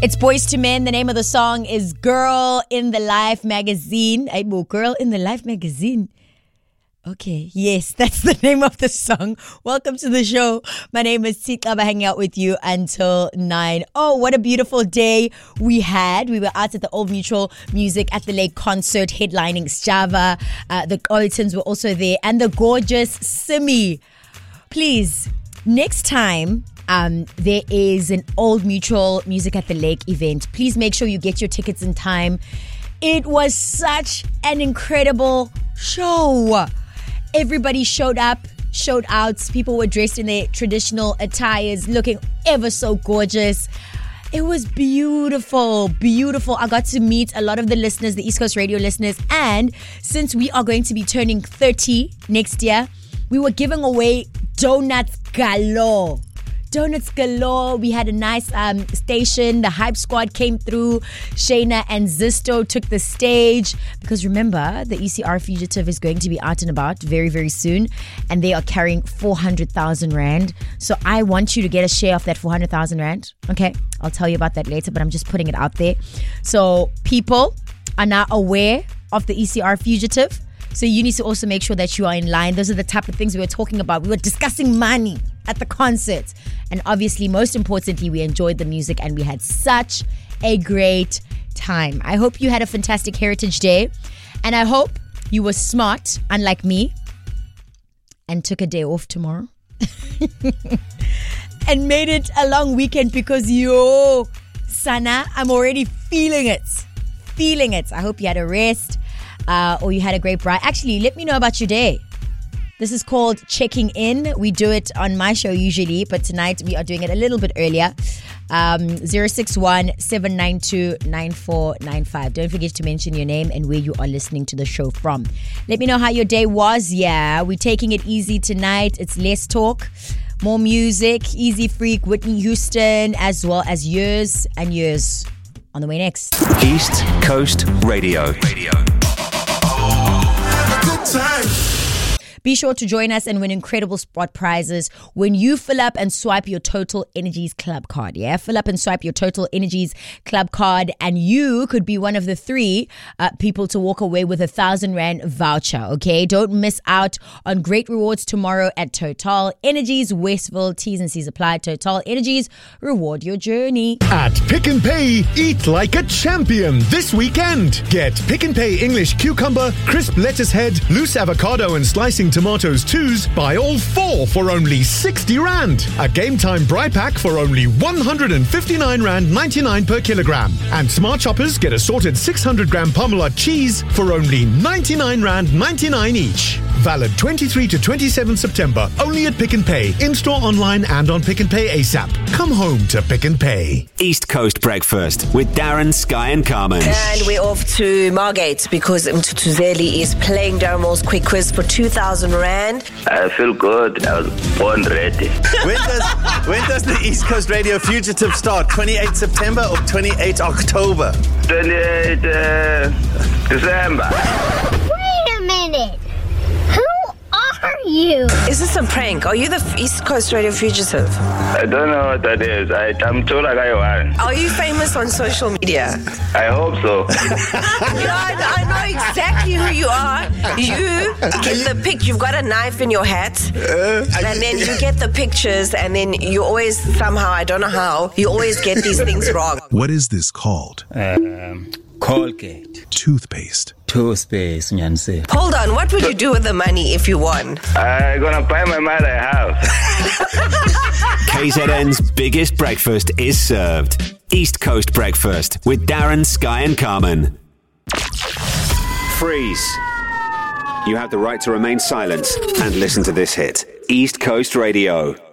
It's Boys to Men. The name of the song is Girl in the Life Magazine. Girl in the Life Magazine. Okay, yes, that's the name of the song. Welcome to the show. My name is Tika. Hanging out with you until 9. Oh, what a beautiful day we had. We were out at the Old Mutual Music at the Lake concert, headlining Sjava. The Olitons were also there, and the gorgeous Simi. Please, next time there is an Old Mutual Music at the Lake event, please make sure you get your tickets in time. It was such an incredible show. Everybody showed up, showed out. People were dressed in their traditional attires, looking ever so gorgeous. It was beautiful, beautiful. I got to meet a lot of the listeners, the East Coast Radio listeners. And since we are going to be turning 30 next year, we were giving away donuts galore. Donuts galore. We had a nice station. The Hype Squad came through. Shayna and Zisto took the stage because remember, the ECR Fugitive is going to be out and about very, very soon, and they are carrying 400,000 Rand. So I want you to get a share of that 400,000 Rand. Okay, I'll tell you about that later, but I'm just putting it out there. So people are now aware of the ECR Fugitive. So you need to also make sure that you are in line. Those are the type of things we were talking about. We were discussing money at the concert. And obviously, most importantly, we enjoyed the music and we had such a great time. I hope you had a fantastic Heritage Day. And I hope you were smart, unlike me, and took a day off tomorrow. And made it a long weekend because, Sana, I'm already feeling it. Feeling it. I hope you had a rest. Or you had a great bride. Actually, let me know about your day. This is called Checking In. We do it on my show usually, but tonight we are doing it a little bit earlier. 061-792-9495. Don't forget to mention your name and where you are listening to the show from. Let me know how your day was. Yeah, we're taking it easy tonight. It's less talk, more music. Easy Freak, Whitney Houston, as well as Years and Years. On the way next. East Coast Radio. Good time. Be sure to join us and win incredible spot prizes when you fill up and swipe your Total Energies Club card. Yeah, fill up and swipe your Total Energies Club card, and you could be one of the 3 people to walk away with 1,000 Rand voucher. Okay, don't miss out on great rewards tomorrow at Total Energies Westville. T's and C's apply. Total Energies, reward your journey. At Pick n Pay, eat like a champion this weekend. Get Pick n Pay English cucumber, crisp lettuce head, loose avocado and slicing tomatoes 2s, buy all 4 for only 60 Rand. A Game Time Bri Pack for only 159 Rand 99 per kilogram. And Smart Choppers get assorted 600 gram Parmalat cheese for only 99 Rand 99 each. Valid 23 to 27 September. Only at Pick n Pay. In-store, online and on Pick n Pay ASAP. Come home to Pick n Pay. East Coast Breakfast with Darren, Sky and Carmen. And we're off to Margate because Mtutuzeli is playing Darren's quick quiz for 2,000 Rand. I feel good. I was born ready. When does the East Coast Radio Fugitive start? 28 September or 28 October? 28 December. Wait a minute. Who are you? Is this a prank? Are you the East Coast Radio Fugitive? I don't know what that is. I'm told like I want. Are you famous on social media? I hope so. Yeah, I know exactly who you are. You get the pic. You've got a knife in your hat, and then you get the pictures, and then you always somehow, I don't know how, you always get these things wrong. What is this called? Colgate. Toothpaste. Toothpaste, Nyanse. Hold on, what would you do with the money if you won? I'm gonna buy my mother a house. KZN's biggest breakfast is served. East Coast Breakfast with Darren, Sky and Carmen. Freeze. You have the right to remain silent and listen to this hit. East Coast Radio.